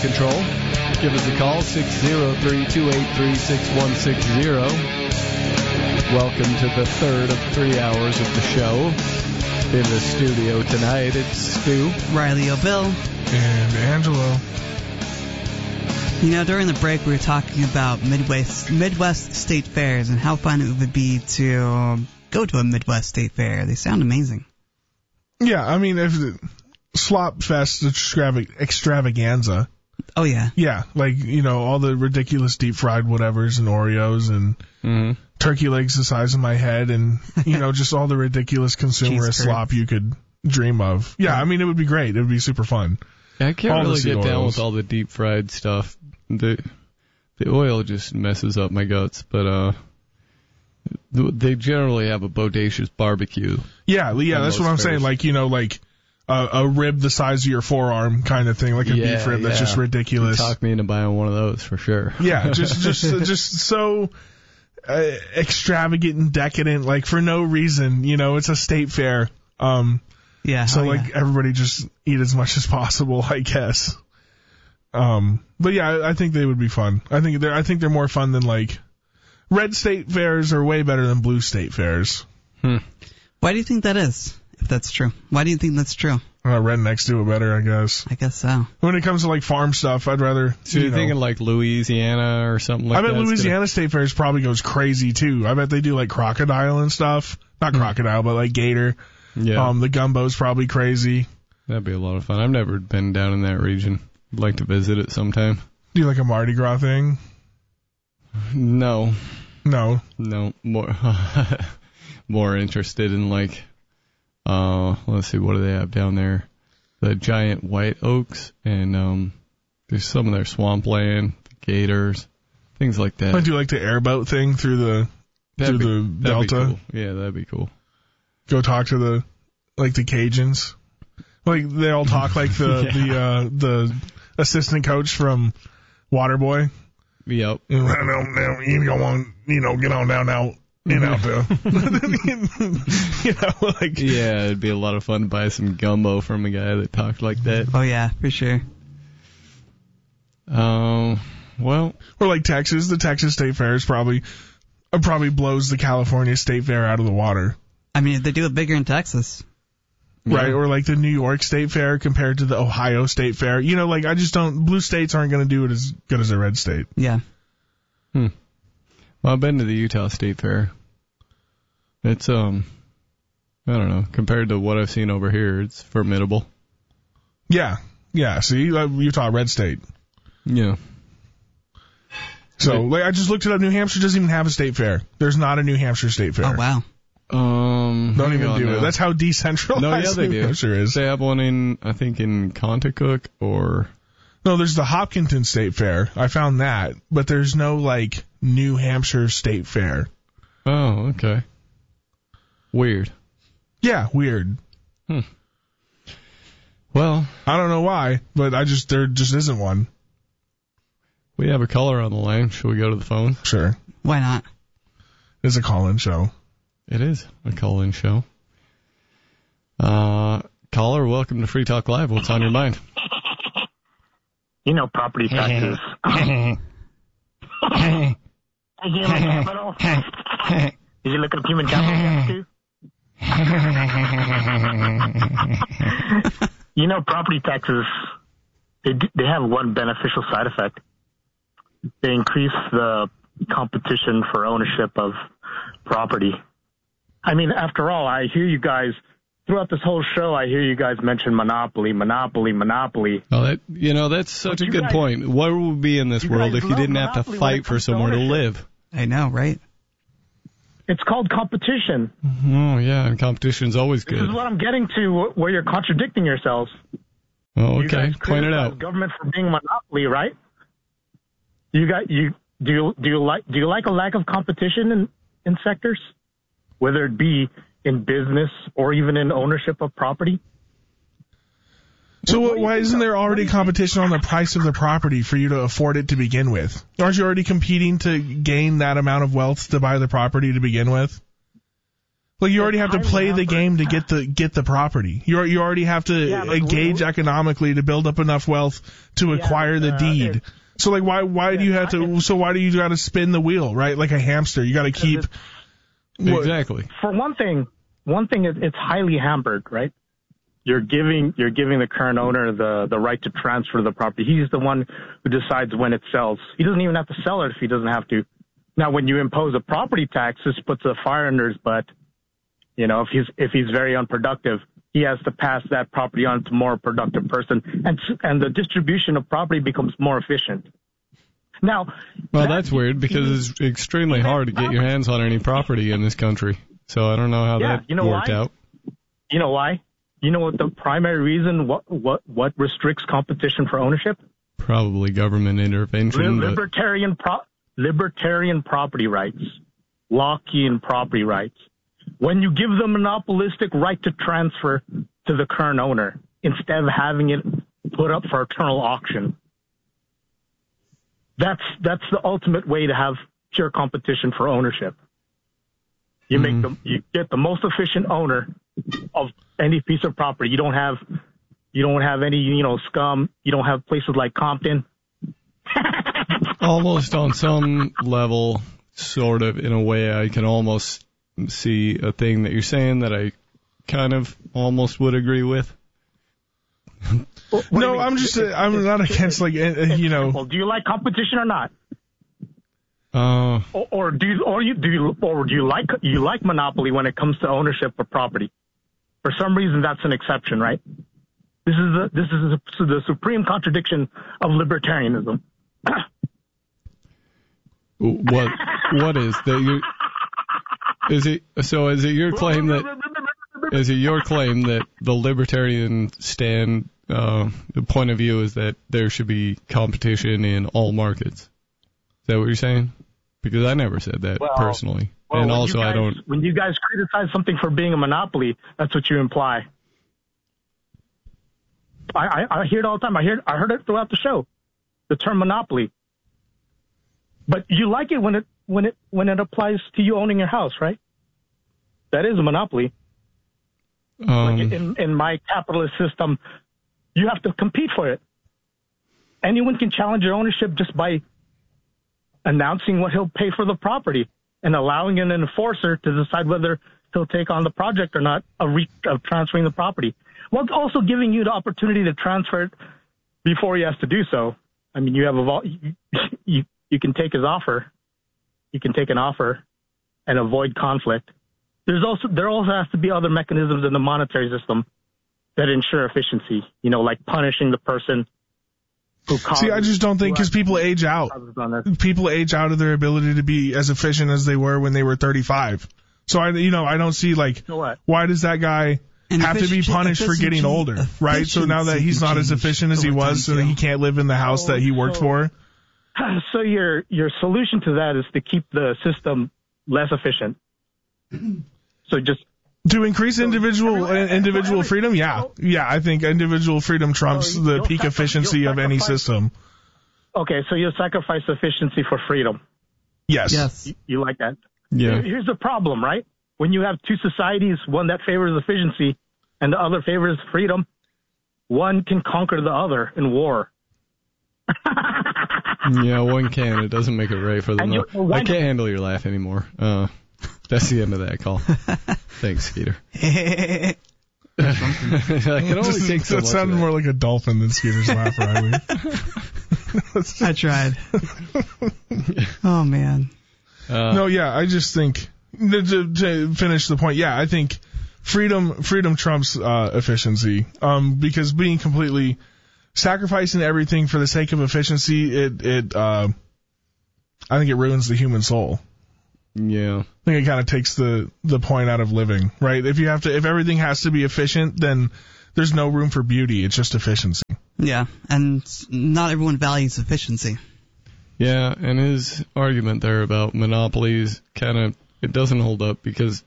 control. Give us a call, 603-283-6160. Welcome to the third of 3 hours of the show. In the studio tonight, it's Stu, Riley O'Bill, and Angelo. You know, during the break, we were talking about Midwest state fairs and how fun it would be to go to a Midwest state fair. They sound amazing. Yeah, I mean, if Slop Fest extravaganza. Oh, yeah. Yeah, like, you know, all the ridiculous deep-fried whatevers and Oreos and turkey legs the size of my head and, you know, just all the ridiculous consumerist slop you could dream of. Yeah, I mean, it would be great. It would be super fun. Yeah, I can't really get down with all the deep-fried stuff. The oil just messes up my guts, but they generally have a bodacious barbecue. Yeah, that's what I'm saying. Like, you know, like a rib the size of your forearm kind of thing, like a beef rib that's just ridiculous. You talk me into buying one of those for sure. Yeah, just so extravagant and decadent, like for no reason. You know, it's a state fair. Everybody just eat as much as possible, I guess. But yeah, I think they would be fun. I think they're more fun than like red state fairs are way better than blue state fairs. Why do you think that is? If that's true, why do you think that's true? Rednecks do it better, I guess. I guess so. When it comes to like farm stuff, I'd rather. So you're thinking like Louisiana or something like that? I bet Louisiana State Fairs probably goes crazy too. I bet they do like crocodile and stuff. Not crocodile, but like gator. Yeah. The gumbo's probably crazy. That'd be a lot of fun. I've never been down in that region. I'd like to visit it sometime. Do you like a Mardi Gras thing? No. More more interested in like. Let's see, what do they have down there? The giant white oaks, and there's some of their swampland, the gators, things like that. I do like the airboat thing through the delta. Cool. Yeah, that'd be cool. Go talk to the Cajuns. Like they all talk like the assistant coach from Waterboy. Yep. You go on, get on down now. Yeah, it'd be a lot of fun to buy some gumbo from a guy that talked like that. Oh yeah, for sure. Or like Texas, the Texas State Fair is probably blows the California State Fair out of the water. I mean, if they do it bigger in Texas. Right, or like the New York State Fair compared to the Ohio State Fair. You know, like blue states aren't going to do it as good as a red state. Yeah. Well, I've been to the Utah State Fair. It's, I don't know, compared to what I've seen over here, it's formidable. Yeah. See, Utah, red state. Yeah. So, I just looked it up. New Hampshire doesn't even have a state fair. There's not a New Hampshire State Fair. Oh, wow. Don't even do it. That's how decentralized New Hampshire is. They have one in Contoocook or... No, there's the Hopkinton State Fair. I found that. But there's no, New Hampshire State Fair. Oh, okay. Weird. Yeah, weird. Well... I don't know why, but there just isn't one. We have a caller on the line. Should we go to the phone? Sure. Why not? It's a call-in show. It is a call-in show. Caller, welcome to Free Talk Live. What's on your mind? You know, property taxes. Did you look up human capital too? You know, property taxes, they have one beneficial side effect. They increase the competition for ownership of property. I mean, after all, I hear you guys... Throughout this whole show, I hear you guys mention monopoly. Well, that's such a good point. What would we be in this world if you didn't have to fight for somewhere to live? I know, right? It's called competition. Oh, yeah, and competition's always good. This is what I'm getting to, where you're contradicting yourselves. Oh, okay. Point it out. Government for being monopoly, right? Do you like a lack of competition in sectors, whether it be in business or even in ownership of property? So why isn't there already competition on the price of the property for you to afford it to begin with? Aren't you already competing to gain that amount of wealth to buy the property to begin with? Like, you already have to play the game to get the property. You already have to engage economically to build up enough wealth to acquire the deed. So, like, why do you have to? So why do you got to spin the wheel, right? Like a hamster, you got to keep. Exactly. For one thing, it's highly hampered, right? You're giving the current owner the right to transfer the property. He's the one who decides when it sells. He doesn't even have to sell it if he doesn't have to. Now, when you impose a property tax, this puts a fire under his butt. You know, if he's very unproductive, he has to pass that property on to a more productive person, and the distribution of property becomes more efficient. Now, that's weird because it's extremely hard to get your hands on any property in this country. So I don't know how that worked out. You know why? You know what the primary reason? What restricts competition for ownership? Probably government intervention. Libertarian property rights, Lockean property rights. When you give the monopolistic right to transfer to the current owner instead of having it put up for eternal auction, that's the ultimate way to have pure competition for ownership. You you get the most efficient owner of any piece of property. You don't have any scum. You don't have places like Compton. Almost on some level, sort of in a way, I can almost see a thing that you're saying that I kind of almost would agree with. No, I'm not against, like, Do you like competition or not? Or do you like monopoly when it comes to ownership of property? For some reason, that's an exception, right? This is the supreme contradiction of libertarianism. What is that? Is it your claim that the libertarian stand, the point of view is that there should be competition in all markets? Is that what you're saying? Because I never said that personally. And also when you guys criticize something for being a monopoly, that's what you imply. I hear it all the time. I heard it throughout the show. The term monopoly. But you like it when it applies to you owning your house, right? That is a monopoly. Like in my capitalist system, you have to compete for it. Anyone can challenge your ownership just by announcing what he'll pay for the property and allowing an enforcer to decide whether he'll take on the project or not of transferring the property. While also giving you the opportunity to transfer it before he has to do so. I mean, you can take his offer. You can take an offer and avoid conflict. There also has to be other mechanisms in the monetary system that ensure efficiency, like punishing the person who causes. See, I just don't think, because people age out. People age out of their ability to be as efficient as they were when they were 35. So I don't see, like, why does that guy have to be punished for getting older, right? So now that he's not as efficient as he was, so that he can't live in the house that he worked for. So your solution to that is to keep the system less efficient. So just to increase individual freedom. Yeah, I think individual freedom trumps the peak efficiency of any system. Okay, so you'll sacrifice efficiency for freedom. Yes. You like that? Yeah. Here's the problem, right? When you have two societies, one that favors efficiency and the other favors freedom, one can conquer the other in war. Yeah, one can. It doesn't make it right for them. I can't handle your laugh anymore. That's the end of that call. Thanks, Skeeter. I can only take so much. That sounded more like a dolphin than Skeeter's laugh, Riley. I tried. Oh, man. I just think, to finish the point, I think freedom trumps efficiency. Because being completely sacrificing everything for the sake of efficiency, I think it ruins the human soul. Yeah. I think it kind of takes the point out of living, right? If everything has to be efficient, then there's no room for beauty. It's just efficiency. Yeah, and not everyone values efficiency. Yeah, and his argument there about monopolies it doesn't hold up because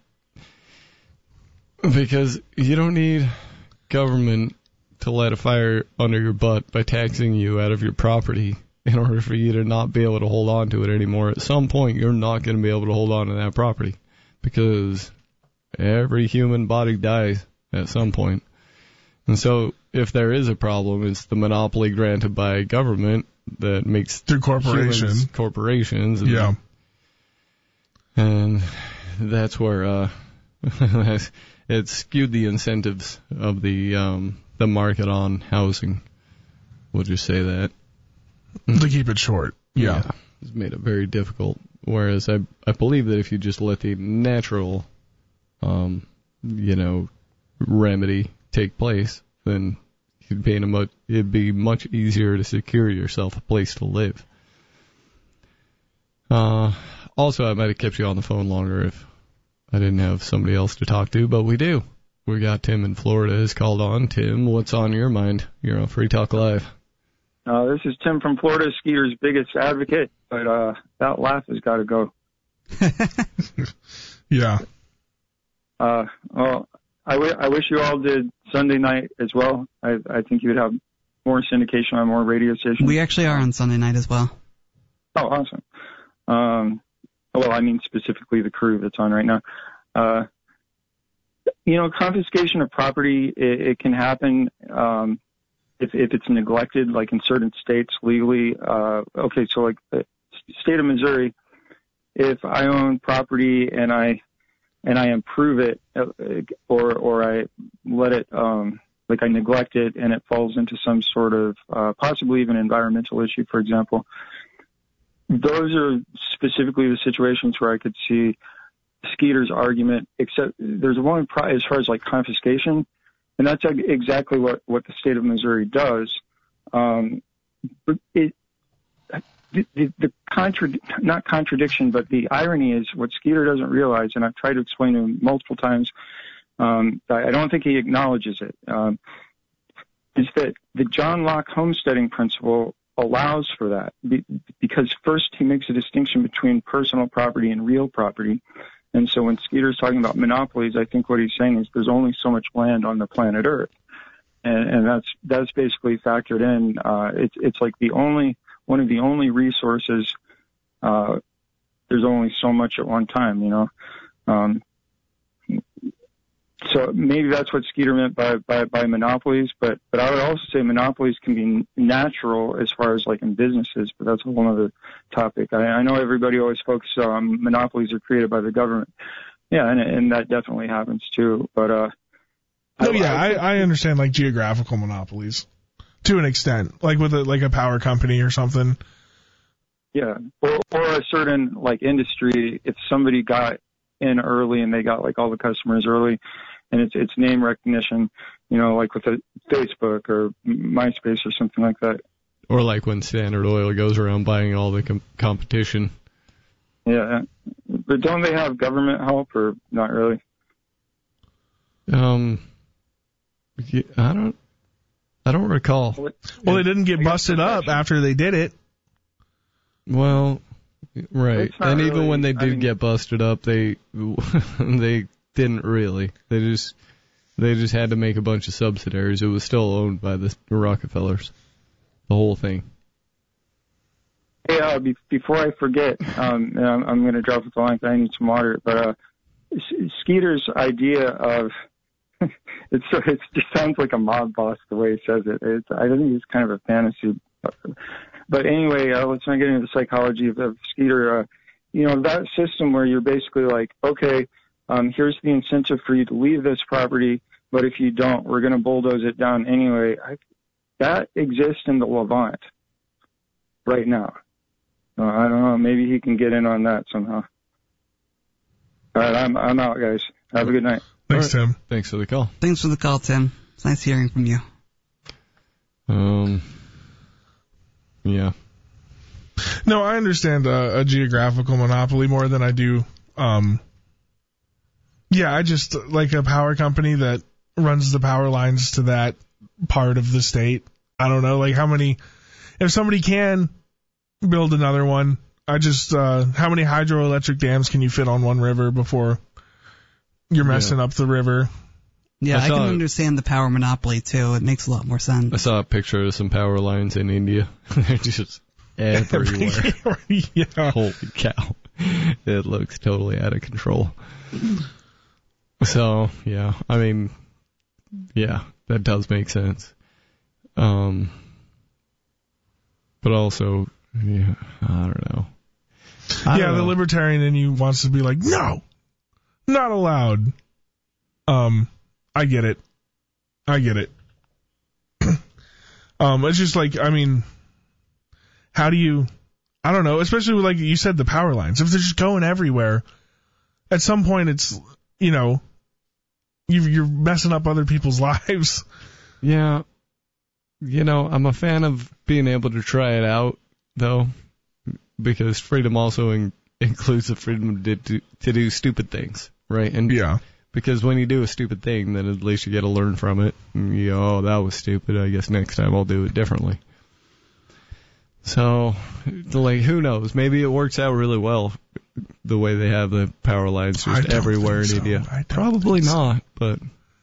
you don't need government to light a fire under your butt by taxing you out of your property in order for you to not be able to hold on to it anymore. At some point, you're not going to be able to hold on to that property because every human body dies at some point. And so if there is a problem, it's the monopoly granted by government that makes through corporations. And, and that's where it skewed the incentives of the market on housing. We'll just say that. To keep it short. Yeah. It's made it very difficult. Whereas I believe that if you just let the natural, remedy take place, then it'd be much easier to secure yourself a place to live. Also, I might have kept you on the phone longer if I didn't have somebody else to talk to, but we do. We got Tim in Florida has called on. Tim, what's on your mind? You're on Free Talk Live. This is Tim from Florida, Skeeter's biggest advocate, but that laugh has got to go. Yeah. Well, I wish you all did Sunday night as well. I think you would have more syndication on more radio stations. We actually are on Sunday night as well. Oh, awesome. Well, I mean specifically the crew that's on right now. Confiscation of property, it can happen if it's neglected, like in certain states legally. Okay, so like the state of Missouri, if I own property and I improve it, or I let it, like I neglect it and it falls into some sort of, possibly even environmental issue, for example. Those are specifically the situations where I could see Skeeter's argument, except there's one as far as like confiscation, and that's exactly what the state of Missouri does. Not contradiction, but the irony is what Skeeter doesn't realize, and I've tried to explain to him multiple times. I don't think he acknowledges it. Is that the John Locke homesteading principle allows for that, because first he makes a distinction between personal property and real property. And so when Skeeter's talking about monopolies, I think what he's saying is there's only so much land on the planet Earth, and that's basically factored in. It's like one of the only resources. There's only so much at one time, So maybe that's what Skeeter meant by monopolies, but I would also say monopolies can be natural as far as like in businesses, but that's a whole other topic. I know everybody always focuses on monopolies are created by the government. Yeah, and that definitely happens too. But I understand like geographical monopolies to an extent, like with a power company or something. Yeah, or a certain like industry. If somebody got in early and they got like all the customers early, and it's name recognition, like with a Facebook or MySpace or something like that. Or like when Standard Oil goes around buying all the competition. Yeah, but don't they have government help or not really? Yeah, I don't recall. Well, they didn't get busted up after they did it. Well, right. And even really, when they did get busted up, they didn't really. They just had to make a bunch of subsidiaries. It was still owned by the Rockefellers, the whole thing. Hey, before I forget, I'm going to drop the line because I need some water. But Skeeter's idea of it just sounds like a mob boss the way he says it. I think it's kind of a fantasy. But anyway, let's not get into the psychology of Skeeter. That system where you're basically like, okay, here's the incentive for you to leave this property, but if you don't, we're going to bulldoze it down anyway. That exists in the Levant right now. I don't know. Maybe he can get in on that somehow. All right, I'm out, guys. Have a good night. Thanks, Tim. Thanks for the call. Thanks for the call, Tim. It's nice hearing from you. Yeah. No, I understand a geographical monopoly more than I do. I just like a power company that runs the power lines to that part of the state. I don't know, like if somebody can build another one, how many hydroelectric dams can you fit on one river before you're messing up the river? Yeah, I can understand the power monopoly too. It makes a lot more sense. I saw a picture of some power lines in India. They're just everywhere. Yeah. Holy cow. It looks totally out of control. So, yeah, I mean, yeah, that does make sense. But also, yeah, I don't know. The libertarian in you wants to be like, no, not allowed. I get it. It's just like, I mean, how do you, I don't know, especially with, like you said, the power lines. If they're just going everywhere, at some point it's, you know, you're messing up other people's lives. Yeah. You know, I'm a fan of being able to try it out, though, because freedom also includes the freedom to do stupid things, right? And yeah. Because when you do a stupid thing, then at least you get to learn from it. And you go, oh, that was stupid. I guess next time I'll do it differently. So, like, who knows? Maybe it works out really well, the way they have the power lines just everywhere in India. Probably not, but...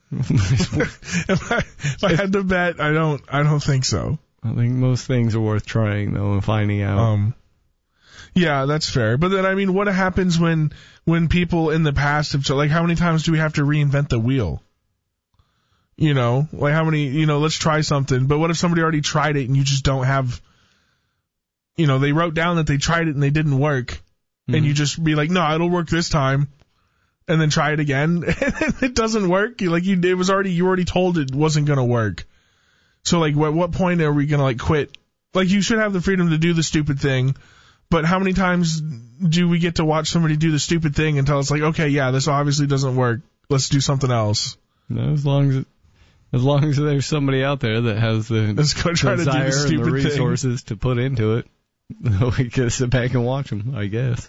if I had to bet, I don't think so. I think most things are worth trying, though, and finding out. Yeah, that's fair. But then, I mean, what happens when people in the past have, like, how many times do we have to reinvent the wheel? You know, like how many, you know, let's try something. But what if somebody already tried it and you just don't have, you know, they wrote down that they tried it and they didn't work. Mm-hmm. And you just be like, no, it'll work this time. And then try it again. And it doesn't work. You already told it wasn't going to work. So, like, what point are we going to, like, quit? Like, you should have the freedom to do the stupid thing. But how many times do we get to watch somebody do the stupid thing until it's like, okay, yeah, this obviously doesn't work. Let's do something else. No, as long as there's somebody out there that has the desire and the resources to put into it, we can sit back and watch them, I guess.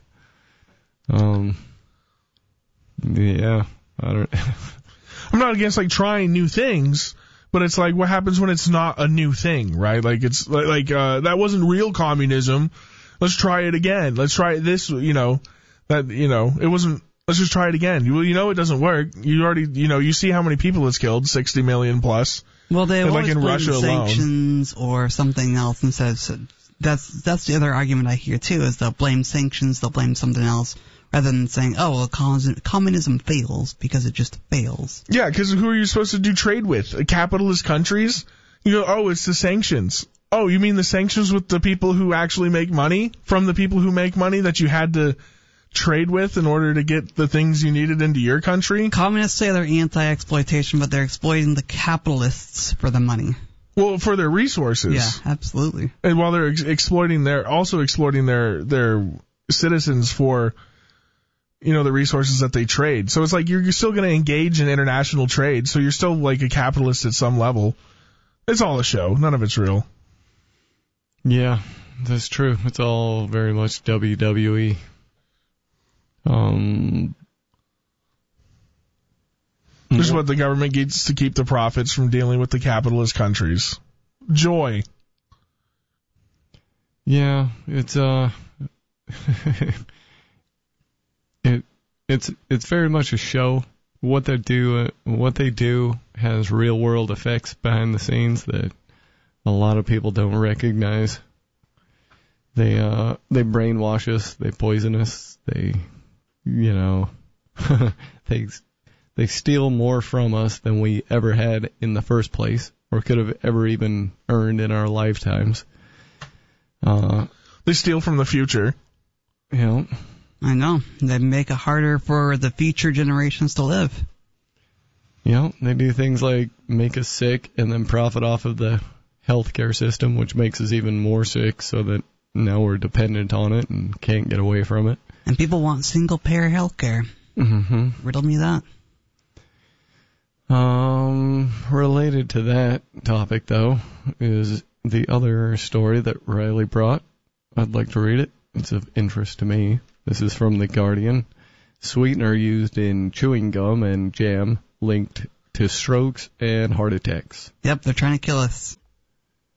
Yeah, I don't. I'm not against, like, trying new things, but it's like, what happens when it's not a new thing, right? Like, it's like that wasn't real communism. Let's try it again. Let's try this, you know, that, you know, it wasn't, let's just try it again. You know it doesn't work. You already, you know, you see how many people it's killed, 60 million plus. Well, they always like in Russia sanctions alone. Or something else instead. So that's the other argument I hear, too, is they'll blame sanctions, they'll blame something else, rather than saying, oh, well, communism fails because it just fails. Yeah, because who are you supposed to do trade with? Capitalist countries? You go, oh, it's the sanctions. Oh, you mean the sanctions with the people who actually make money from the people who make money that you had to trade with in order to get the things you needed into your country? Communists say they're anti-exploitation, but they're exploiting the capitalists for the money. Well, for their resources. Yeah, absolutely. And while they're exploiting their citizens for, you know, the resources that they trade. So it's like you're still going to engage in international trade, so you're still like a capitalist at some level. It's all a show. None of it's real. Yeah, that's true. It's all very much WWE. This is what the government gets to keep the profits from dealing with the capitalist countries. Joy. Yeah, it's it's very much a show. What they do has real world effects behind the scenes that a lot of people don't recognize. They brainwash us, they poison us, they, you know, they steal more from us than we ever had in the first place, or could have ever even earned in our lifetimes. They steal from the future. Yeah. I know. They make it harder for the future generations to live. Yeah, they do things like make us sick and then profit off of the healthcare system, which makes us even more sick, so that now we're dependent on it and can't get away from it. And people want single-payer healthcare. Mm-hmm. Riddle me that. Related to that topic, though, is the other story that Riley brought. I'd like to read it. It's of interest to me. This is from The Guardian. Sweetener used in chewing gum and jam linked to strokes and heart attacks. Yep, they're trying to kill us.